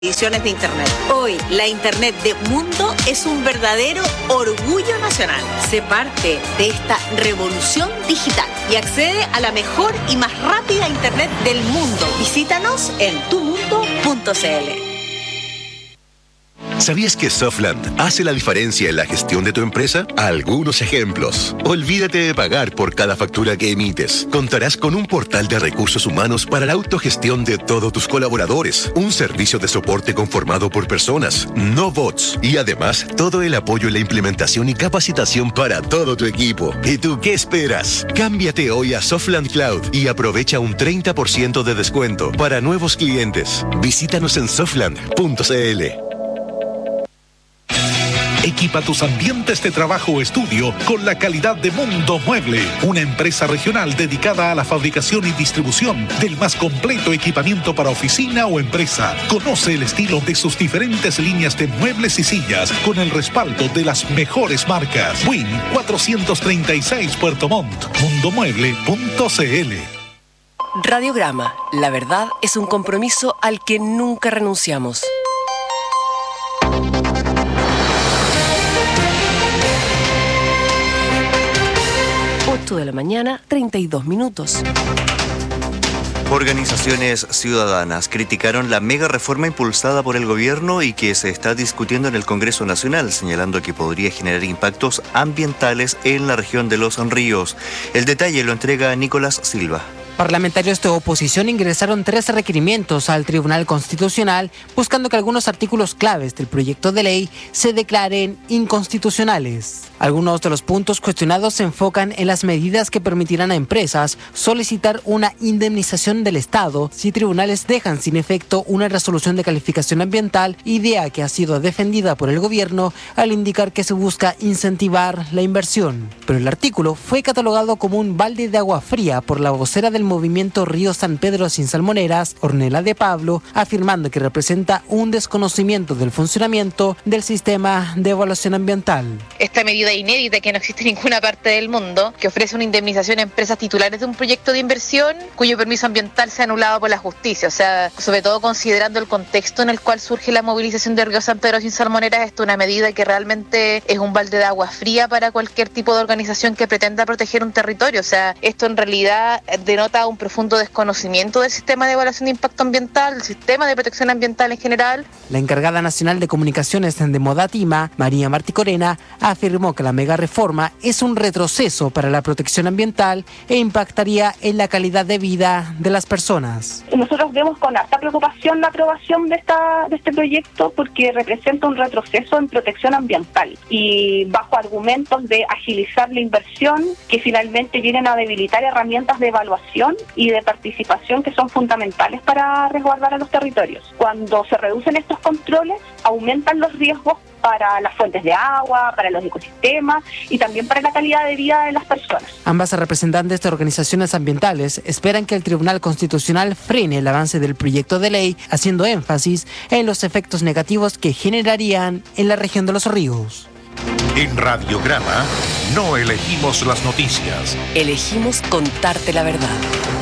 ediciones de Internet. Hoy, la Internet de Mundo es un verdadero orgullo nacional. Sé parte de esta revolución digital y accede a la mejor y más rápida Internet del mundo. Visítanos en tumundo.cl. ¿Sabías que Softland hace la diferencia en la gestión de tu empresa? Algunos ejemplos. Olvídate de pagar por cada factura que emites. Contarás con un portal de recursos humanos para la autogestión de todos tus colaboradores. Un servicio de soporte conformado por personas, no bots. Y además, todo el apoyo en la implementación y capacitación para todo tu equipo. ¿Y tú qué esperas? Cámbiate hoy a Softland Cloud y aprovecha un 30% de descuento para nuevos clientes. Visítanos en softland.cl. Equipa tus ambientes de trabajo o estudio con la calidad de Mundo Mueble, una empresa regional dedicada a la fabricación y distribución del más completo equipamiento para oficina o empresa. Conoce el estilo de sus diferentes líneas de muebles y sillas con el respaldo de las mejores marcas. Win 436 Puerto Montt, mundomueble.cl. Radiograma, la verdad es un compromiso al que nunca renunciamos. 8 de la mañana, 32 minutos. Organizaciones ciudadanas criticaron la mega reforma impulsada por el gobierno y que se está discutiendo en el Congreso Nacional, señalando que podría generar impactos ambientales en la región de Los Ríos. El detalle lo entrega Nicolás Silva. Parlamentarios de oposición ingresaron 13 requerimientos al Tribunal Constitucional buscando que algunos artículos claves del proyecto de ley se declaren inconstitucionales. Algunos de los puntos cuestionados se enfocan en las medidas que permitirán a empresas solicitar una indemnización del Estado si tribunales dejan sin efecto una resolución de calificación ambiental, idea que ha sido defendida por el gobierno al indicar que se busca incentivar la inversión. Pero el artículo fue catalogado como un balde de agua fría por la vocera del movimiento Río San Pedro sin Salmoneras, Ornella de Pablo, afirmando que representa un desconocimiento del funcionamiento del sistema de evaluación ambiental. Esta medida inédita que no existe en ninguna parte del mundo, que ofrece una indemnización a empresas titulares de un proyecto de inversión cuyo permiso ambiental se ha anulado por la justicia. O sea, sobre todo considerando el contexto en el cual surge la movilización de Río San Pedro sin Salmoneras, esto es una medida que realmente es un balde de agua fría para cualquier tipo de organización que pretenda proteger un territorio. O sea, esto en realidad denota un profundo desconocimiento del sistema de evaluación de impacto ambiental, del sistema de protección ambiental en general. La encargada nacional de comunicaciones de Modatima, María Martí Corena, afirmó que la mega reforma es un retroceso para la protección ambiental e impactaría en la calidad de vida de las personas. Nosotros vemos con harta preocupación la aprobación de este proyecto porque representa un retroceso en protección ambiental y bajo argumentos de agilizar la inversión que finalmente vienen a debilitar herramientas de evaluación y de participación que son fundamentales para resguardar a los territorios. Cuando se reducen estos controles, aumentan los riesgos para las fuentes de agua, para los ecosistemas y también para la calidad de vida de las personas. Ambas representantes de organizaciones ambientales esperan que el Tribunal Constitucional frene el avance del proyecto de ley, haciendo énfasis en los efectos negativos que generarían en la región de Los Ríos. En Radiograma no elegimos las noticias. Elegimos contarte la verdad.